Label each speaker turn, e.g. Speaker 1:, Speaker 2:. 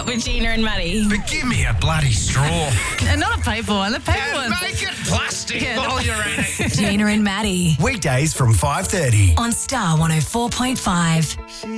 Speaker 1: with Gina and Maddie.
Speaker 2: But give me a bloody straw.
Speaker 1: And not a paper one. The paper one.
Speaker 2: Make it plastic while you're at it.
Speaker 3: Gina and Maddie
Speaker 4: Weekdays from 5:30.
Speaker 3: on Star 104.5.